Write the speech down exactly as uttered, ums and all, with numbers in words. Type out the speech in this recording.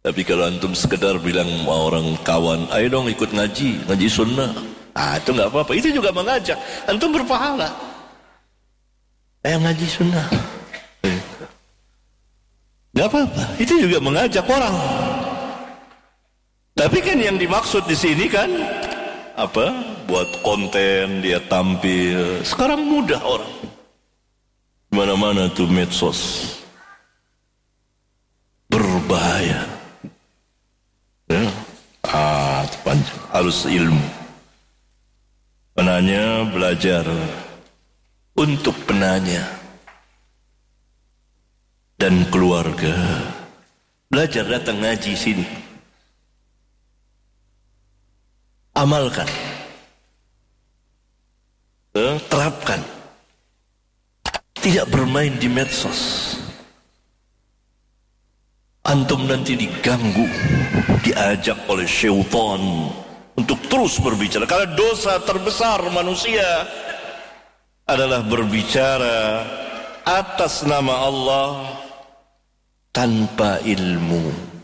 Tapi kalau antum sekedar bilang sama orang kawan, ayo dong ikut ngaji, ngaji sunnah, ah itu nggak apa-apa. Itu juga mengajak, antum berpahala. Ayo ngaji sunnah, nggak apa-apa. Itu juga mengajak orang. Tapi kan yang dimaksud di sini kan apa? Buat konten dia tampil. Sekarang mudah orang. Mana-mana tuh medsos. Berbahaya. Ya. Ah, panjang. Harus ilmu. Penanya belajar untuk penanya dan keluarga. Belajar datang ngaji sini. Amalkan. Eh, terapkan. Tidak bermain di medsos. Antum nanti diganggu, diajak oleh syaitan untuk terus berbicara. Karena dosa terbesar manusia adalah berbicara atas nama Allah tanpa ilmu.